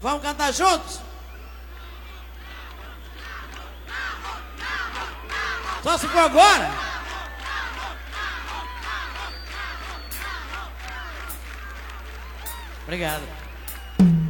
Vamos cantar juntos? Só se for agora? Obrigado.